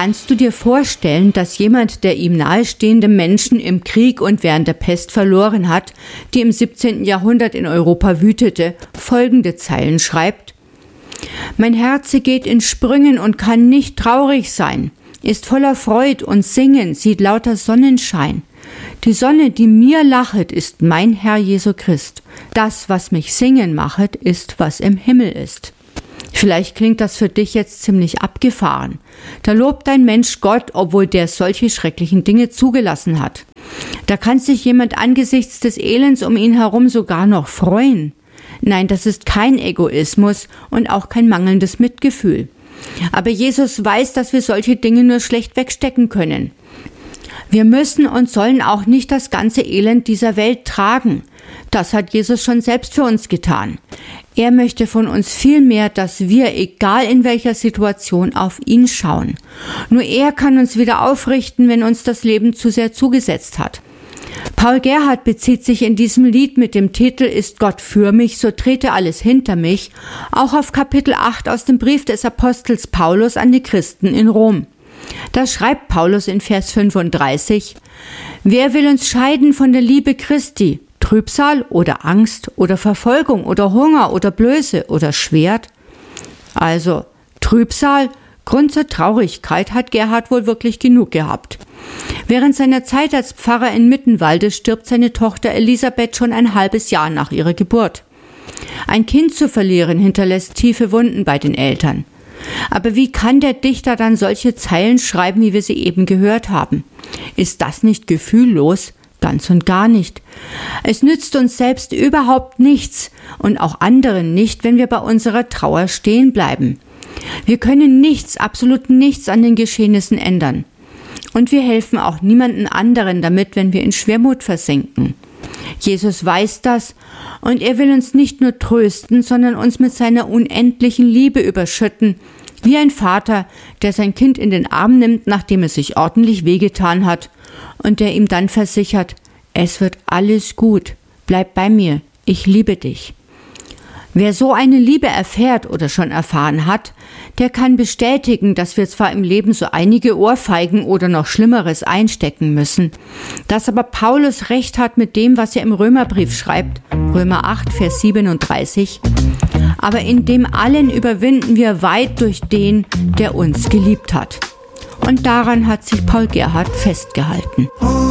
Kannst du dir vorstellen, dass jemand, der ihm nahestehende Menschen im Krieg und während der Pest verloren hat, die im 17. Jahrhundert in Europa wütete, folgende Zeilen schreibt: Mein Herze geht in Sprüngen und kann nicht traurig sein, ist voller Freud und Singen, sieht lauter Sonnenschein. Die Sonne, die mir lachet, ist mein Herr Jesu Christ. Das, was mich singen machet, ist, was im Himmel ist. Vielleicht klingt das für dich jetzt ziemlich abgefahren. Da lobt ein Mensch Gott, obwohl der solche schrecklichen Dinge zugelassen hat. Da kann sich jemand angesichts des Elends um ihn herum sogar noch freuen. Nein, das ist kein Egoismus und auch kein mangelndes Mitgefühl. Aber Jesus weiß, dass wir solche Dinge nur schlecht wegstecken können. Wir müssen und sollen auch nicht das ganze Elend dieser Welt tragen. Das hat Jesus schon selbst für uns getan. Er möchte von uns vielmehr, dass wir, egal in welcher Situation, auf ihn schauen. Nur er kann uns wieder aufrichten, wenn uns das Leben zu sehr zugesetzt hat. Paul Gerhardt bezieht sich in diesem Lied mit dem Titel »Ist Gott für mich, so trete alles hinter mich« auch auf Kapitel 8 aus dem Brief des Apostels Paulus an die Christen in Rom. Da schreibt Paulus in Vers 35: Wer will uns scheiden von der Liebe Christi? Trübsal oder Angst oder Verfolgung oder Hunger oder Blöße oder Schwert? Also Trübsal, Grund zur Traurigkeit, hat Gerhard wohl wirklich genug gehabt. Während seiner Zeit als Pfarrer in Mittenwalde stirbt seine Tochter Elisabeth schon ein halbes Jahr nach ihrer Geburt. Ein Kind zu verlieren hinterlässt tiefe Wunden bei den Eltern. Aber wie kann der Dichter dann solche Zeilen schreiben, wie wir sie eben gehört haben? Ist das nicht gefühllos? Ganz und gar nicht. Es nützt uns selbst überhaupt nichts und auch anderen nicht, wenn wir bei unserer Trauer stehen bleiben. Wir können nichts, absolut nichts an den Geschehnissen ändern. Und wir helfen auch niemanden anderen damit, wenn wir in Schwermut versinken. Jesus weiß das und er will uns nicht nur trösten, sondern uns mit seiner unendlichen Liebe überschütten, wie ein Vater, der sein Kind in den Arm nimmt, nachdem es sich ordentlich wehgetan hat, und der ihm dann versichert: Es wird alles gut, bleib bei mir, ich liebe dich. Wer so eine Liebe erfährt oder schon erfahren hat, der kann bestätigen, dass wir zwar im Leben so einige Ohrfeigen oder noch Schlimmeres einstecken müssen, dass aber Paulus recht hat mit dem, was er im Römerbrief schreibt, Römer 8, Vers 37, aber in dem allen überwinden wir weit durch den, der uns geliebt hat. Und daran hat sich Paul Gerhardt festgehalten.